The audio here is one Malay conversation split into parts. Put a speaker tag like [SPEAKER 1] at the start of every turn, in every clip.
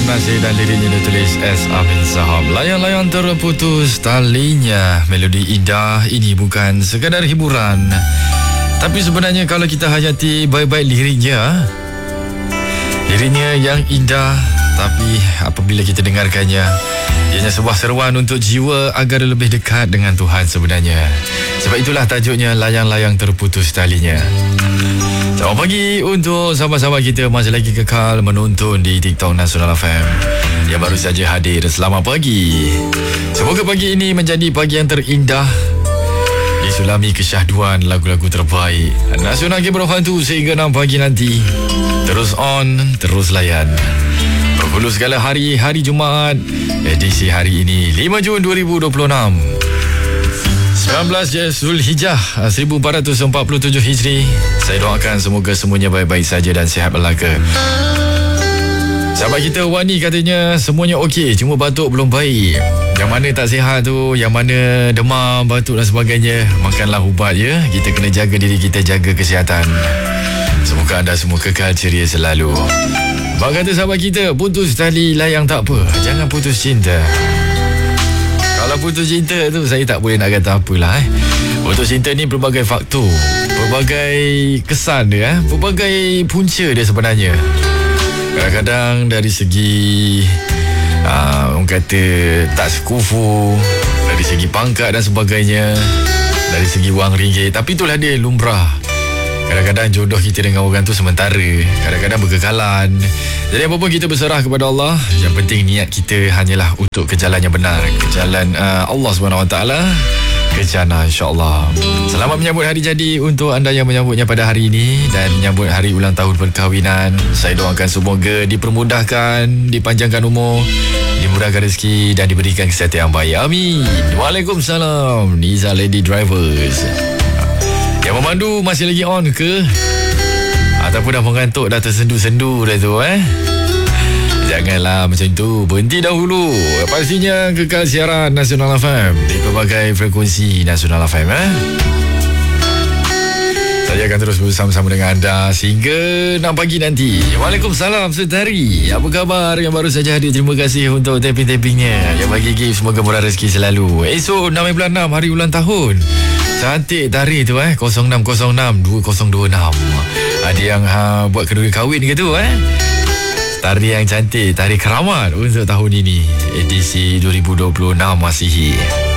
[SPEAKER 1] Nasir dan liriknya ditulis S. Amin Sahab. Layang-layang terputus talinya. Melodi indah ini bukan sekadar hiburan, tapi sebenarnya kalau kita hayati baik-baik liriknya yang indah, tapi apabila kita dengarkannya, ianya sebuah seruan untuk jiwa agar lebih dekat dengan Tuhan sebenarnya. Sebab itulah tajuknya Layang-layang terputus talinya. Selamat pagi untuk sahabat-sahabat kita masih lagi kekal menonton di TikTok Nasional FM yang baru saja hadir. Selamat pagi. Semoga pagi ini menjadi pagi yang terindah, disulami kesyahduan lagu-lagu terbaik Nasional Game Berfantu sehingga 6 pagi nanti. Terus on, terus layan. Berhulu segala hari Jumaat, edisi hari ini 5 Jun 2026, 19 Zulhijjah 1447 Hijri. Saya doakan semoga semuanya baik-baik saja dan sihat belaka. Sahabat kita Wani katanya semuanya okey, cuma batuk belum baik. Yang mana tak sihat tu, yang mana demam, batuk dan sebagainya, makanlah ubat ya. Kita kena jaga diri kita, jaga kesihatan. Semoga anda semua kekal ceria selalu. Bang kata sahabat kita, putus tali layang tak apa, jangan putus cinta. Kalau putus cinta tu saya tak boleh nak kata apalah. Putus cinta ni pelbagai faktor, pelbagai kesan dia, pelbagai punca dia sebenarnya. Kadang-kadang dari segi orang kata tak sekufu, dari segi pangkat dan sebagainya, dari segi wang ringgit. Tapi itulah dia lumrah. Kadang-kadang jodoh kita dengan orang tu sementara, kadang-kadang berkekalan. Jadi apa-apa kita berserah kepada Allah. Yang penting niat kita hanyalah untuk ke jalan yang benar, ke jalan Allah SWT, ke jannah insya-Allah. Selamat menyambut hari jadi untuk anda yang menyambutnya pada hari ini dan menyambut hari ulang tahun perkahwinan. Saya doakan semoga dipermudahkan, dipanjangkan umur, dimurahkan rezeki dan diberikan kesihatan yang baik. Amin. Waalaikumsalam. Niza Lady Drivers. Yang memandu masih lagi on ke? Ataupun dah mengantuk, dah tersendu-sendu dah tu Janganlah macam tu. Berhenti dahulu. Pastinya kekal siaran Nasional FM di pelbagai frekuensi Nasional FM Saya akan terus bersama-sama dengan anda sehingga 6 pagi nanti. Waalaikumsalam Setari. Apa khabar yang baru saja hadir? Terima kasih untuk tapping-tappingnya. Yang bagi gift semoga murah rezeki selalu. Esok 16 hari ulang tahun. Cantik tarikh tu 0606 2026. Ada yang buat kedua kahwin ke tu Tarikh yang cantik, tarikh keramat untuk tahun ini, edisi 2026 Masihi.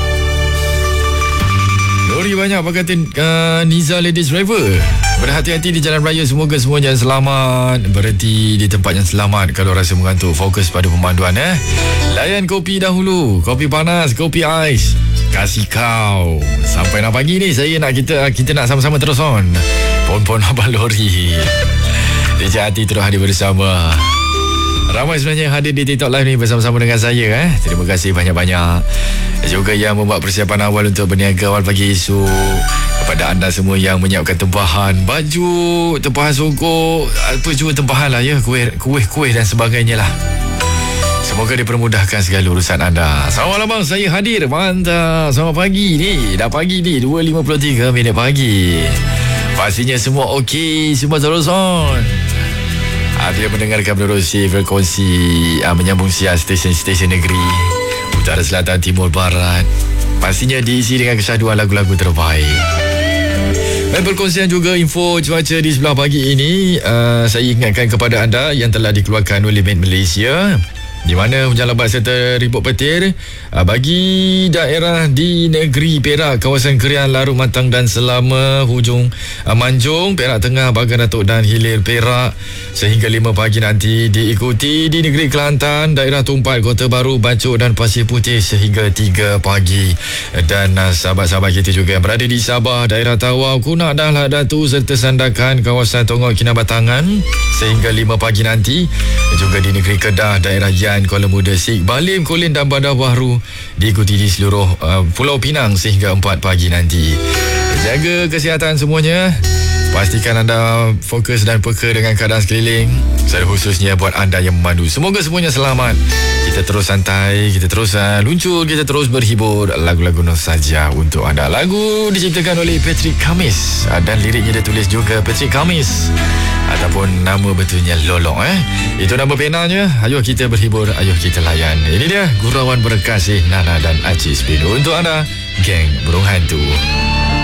[SPEAKER 1] Lori banyak apa kata Niza Ladies Driver. Berhati-hati di jalan raya, semoga semuanya selamat. Berhenti di tempat yang selamat kalau rasa mengantuk. Fokus pada pemanduan Layan kopi dahulu, kopi panas, kopi ais. Kasih kau sampai 6 pagi ni. Saya nak kita nak sama-sama terus on Pon-pon Abang Lori. DJ Hati terus hadir bersama. Ramai sebenarnya yang hadir di TikTok Live ni bersama-sama dengan saya Terima kasih banyak-banyak. Juga yang membuat persiapan awal untuk berniaga awal pagi esok. Kepada anda semua yang menyiapkan tempahan baju, tempahan songkok, apa juga tempahan lah kuih dan sebagainya lah. Semoga dipermudahkan segala urusan anda. Selamat malam bang, saya hadir. Mantap. Selamat pagi ni. Dah pagi ni 2.53 minit pagi. Pastinya semua okey, semua terus on. Bila mendengarkan menerusi frekuensi menyambung siar stesen-stesen negeri utara, selatan, timur, barat, pastinya diisi dengan kesyahduan lagu-lagu terbaik. Dan perkongsian juga info cuaca di sebelah pagi ini. Saya ingatkan kepada anda yang telah dikeluarkan oleh Met Malaysia, di mana hujan lebat serta ribut petir bagi daerah di negeri Perak, kawasan Krian, Larut Matang dan Selama, hujung Manjung, Perak Tengah, Bagan Datuk dan Hilir Perak sehingga 5 pagi nanti. Diikuti di negeri Kelantan, daerah Tumpat, Kota Baru, Bacok dan Pasir Putih sehingga 3 pagi. Dan sahabat-sahabat kita juga yang berada di Sabah, daerah Tawau, Kunak, Dahlah, Datu serta Sandakan, kawasan Tongok, Kinabatangan sehingga 5 pagi nanti. Juga di negeri Kedah, daerah Yan, Kuala Muda, Sik, Balim, Kulin dan Bandar Baharu, diikuti di seluruh Pulau Pinang sehingga 4 pagi nanti. Jaga kesihatan semuanya. Pastikan anda fokus dan peka dengan keadaan sekeliling, secara khususnya buat anda yang memandu. Semoga semuanya selamat. Kita terus santai, kita terus luncur, kita terus berhibur. Lagu-lagu nostalgia untuk anda. Lagu diciptakan oleh Patrick Kamis dan liriknya ditulis juga Patrick Kamis, ataupun nama betulnya Lolong. Itu nama penanya. Ayuh kita berhibur, ayuh kita layan. Ini dia Gurauan Berkasih, Nana dan Aziz Bin untuk anda, geng Burung Hantu.